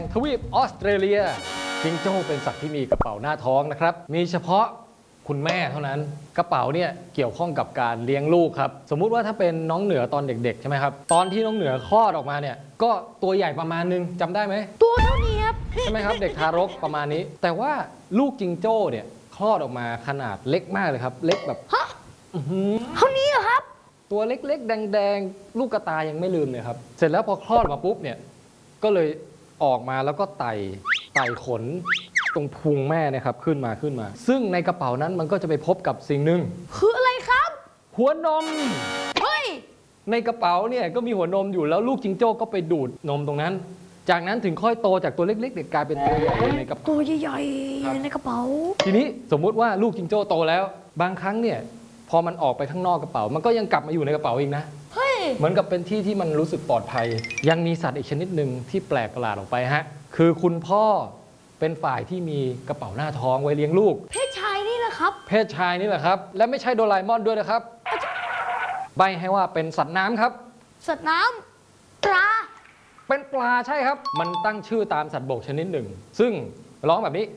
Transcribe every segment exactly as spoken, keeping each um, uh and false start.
ทวีปออสเตรเลียจิงโจ้เป็นสัตว์ที่มีกระเป๋าหน้าท้องนะครับมีเฉพาะคุณแม่เท่านั้นกระเป๋าเนี่ยเกี่ยวข้องกับการเลี้ยงลูกครับสมมุติว่าถ้าเป็นน้องเหนือตอนเด็กๆใช่ไหมครับตอนที่น้องเหนือคลอดออกมาเนี่ยก็ตัวใหญ่ประมาณนึงจำได้ไหมตัวเท่านี้ครับใช่ไหมครับเด็กทารกประมาณนี้แต่ว่าลูกจิงโจ้เนี่ยคลอดออกมาขนาดเล็กมากเลยครับเล็กแบบฮะเท่านี้เหรอครับตัวเล็กๆแดงๆลูกกระตายังไม่ลืมเลยครับเสร็จแล้วพอคลอดมาปุ๊บเนี่ยก็เลยออกมาแล้วก็ไต่ไต่ขนตรงพุงแม่นะครับขึ้นมาขึ้นมาซึ่งในกระเป๋านั้นมันก็จะไปพบกับสิ่งหนึ่งคืออะไรครับหัวนมเฮ้ยในกระเป๋าเนี่ยก็มีหัวนมอยู่แล้วลูกจิงโจ้ก็ไปดูดนมตรงนั้นจากนั้นถึงค่อยโตจากตัวเล็กๆเด็กกลายเป็นตัวใหญ่ในกระเป๋าตัวใหญ่ๆในกระเป๋าทีนี้สมมุติว่าลูกจิงโจ้โตแล้วบางครั้งเนี่ยพอมันออกไปข้างนอกกระเป๋ามันก็ยังกลับมาอยู่ในกระเป๋าอีกนะเฮ้ยเหมือนกับเป็นที่ที่มันรู้สึกปลอดภัยยังมีสัตว์อีกชนิดหนึ่งที่แปลกประหลาดออกไปฮะคือคุณพ่อเป็นฝ่ายที่มีกระเป๋าหน้าท้องไว้เลี้ยงลูกเพศชายนี่แหละครับเพศชายนี่แหละครับและไม่ใช่โดราเอมอนด้วยนะครับใบให้ว่าเป็นสัตว์น้ำครับสัตว์น้ำปลาเป็นปลาใช่ครับมันตั้งชื่อตามสัตว์บกชนิดหนึ่งซึ่งร้องแบบนี้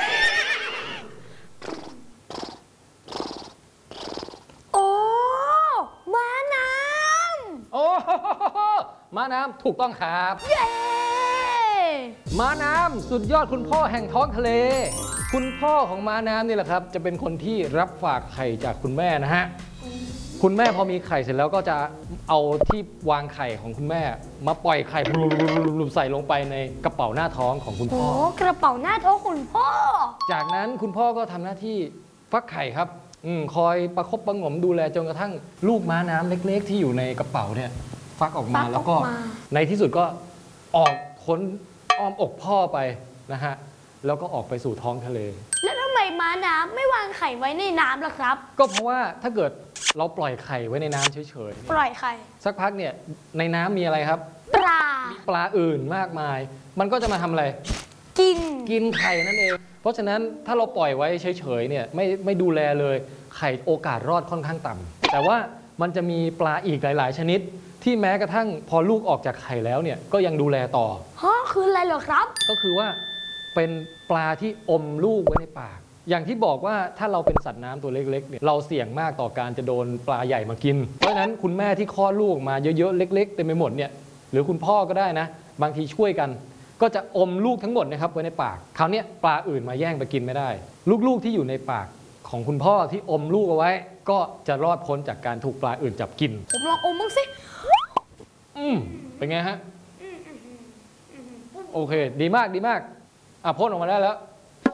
โอ้ม้าน้ำโอ้ม้าน้ำถูกต้องครับเย้ม้าน้ำสุดยอดคุณพ่อแห่งท้องทะเลคุณพ่อของม้าน้ำนี่แหละครับจะเป็นคนที่รับฝากไข่จากคุณแม่นะฮะคุณแม่พอมีไข่เสร็จแล้วก็จะเอาที่วางไข่ของคุณแม่มาปล่อยไข่ใส่ลงไปในกระเป๋าหน้าท้องของคุณพ่อโอ้กระเป๋าหน้าท้องคุณพ่อจากนั้นคุณพ่อก็ทำหน้าที่ฟักไข่ครับอคอยประคบประงมดูแลจนกระทั่งลูกม้าน้ำเล็กๆที่อยู่ในกระเป๋าเนี่ยฟักออกมาแล้วก็ในที่สุดก็ออกพ้นอ้อมอกพ่อไปนะฮะแล้วก็ออกไปสู่ท้องทะเลแล้วทำไมม้าน้ำไม่วางไข่ไว้ในน้ำล่ะครับก็เพราะว่าถ้าเกิดเราปล่อยไข่ไว้ในน้ำเฉยๆปล่อยไข่สักพักเนี่ยในน้ำมีอะไรครับปลาปลาอื่นมากมายมันก็จะมาทำอะไรกินกินไข่นั่นเองเพราะฉะนั้นถ้าเราปล่อยไว้เฉยๆเนี่ยไม่ไม่ดูแลเลยไข่โอกาสรอดค่อนข้างต่ำแต่ว่ามันจะมีปลาอีกหลายๆชนิดที่แม้กระทั่งพอลูกออกจากไข่แล้วเนี่ยก็ยังดูแลต่อฮะคืออะไรเหรอครับก็คือว่าเป็นปลาที่อมลูกไว้ในปากอย่างที่บอกว่าถ้าเราเป็นสัตว์น้ำตัวเล็กๆเนี่ยเราเสี่ยงมากต่อการจะโดนปลาใหญ่มากินเพราะฉะนั้นคุณแม่ที่คลอดลูกมาเยอะๆเล็กๆเต็มไปหมดเนี่ยหรือคุณพ่อก็ได้นะบางทีช่วยกันก็จะอมลูกทั้งหมดนะครับไว้ในปากคราวนี้ปลาอื่นมาแย่งไปกินไม่ได้ลูกๆที่อยู่ในปากของคุณพ่อที่อมลูกเอาไว้ก็จะรอดพ้นจากการถูกปลาอื่นจับกินผมลองอมบ้างสิอืมเป็นไงฮะโอเคดีมากดีมากอ่ะพ่นออกมาได้แล้ว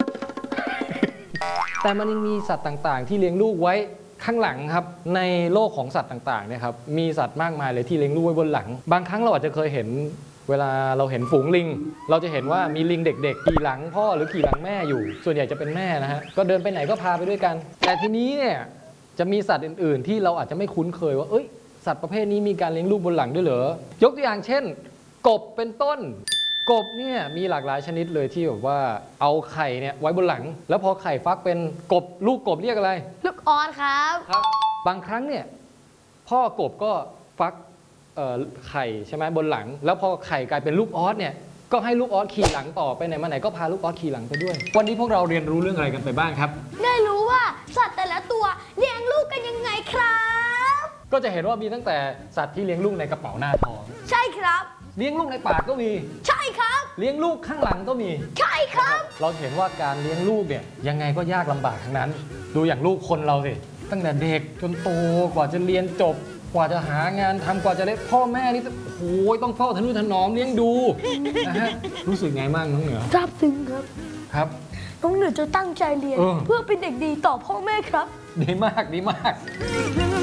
แต่มันยังมีสัตว์ต่างๆที่เลี้ยงลูกไว้ข้างหลังครับในโลกของสัตว์ต่างๆเนี่ยครับมีสัตว์มากมายเลยที่เลี้ยงลูกไว้บนหลังบางครั้งเราอาจจะเคยเห็นเวลาเราเห็นฝูงลิงเราจะเห็นว่ามีลิงเด็กๆขี่หลังพ่อหรือขี่หลังแม่อยู่ส่วนใหญ่จะเป็นแม่นะฮะก็เดินไปไหนก็พาไปด้วยกันแต่ทีนี้เนี่ยจะมีสัตว์อื่นๆที่เราอาจจะไม่คุ้นเคยว่าเอ้ยสัตว์ประเภทนี้มีการเลี้ยงลูกบนหลังด้วยเหรอยกตัวอย่างเช่นกบเป็นต้นกบเนี่ยมีหลากหลายชนิดเลยที่แบบว่าเอาไข่เนี่ยไว้บนหลังแล้วพอไข่ฟักเป็นกบลูกกบเรียกอะไรลูกออสครับครับบางครั้งเนี่ยพ่อกบก็ฟักไข่ใช่ไหมบนหลังแล้วพอไข่กลายเป็นลูกออสเนี่ยก็ให้ลูกออสขี่หลังต่อไปไหนมาไหนก็พาลูกออสขี่หลังไปด้วยวันนี้พวกเราเรียนรู้เรื่องอะไรกันไปบ้างครับได้รู้ว่าสัตว์แต่ละตัวเลี้ยงลูกกันยังไงครับก็จะเห็นว่ามีตั้งแต่สัตว์ที่เลี้ยงลูกในกระเป๋าหน้าท้องใช่ครับเลี้ยงลูกในปากก็มีใช่ครับเลี้ยงลูกข้างหลังก็มีใช่ครับเราเห็นว่าการเลี้ยงลูกเนี่ยยังไงก็ยากลำบากทั้งนั้นดูอย่างลูกคนเราสิตั้งแต่เด็กจนโตกว่าจะเรียนจบกว่าจะหางานทำกว่าจะได้พ่อแม่นี่โอ้ยต้องเฝ้าทนุถนอมเลี้ยงดูนะฮะรู้สึกไงบ้างน้องเหนือซาบซึ้งครับครับน้องเหนือจะตั้งใจเรียนเพื่อเป็นเด็กดีต่อพ่อแม่ครับดีมากดีมาก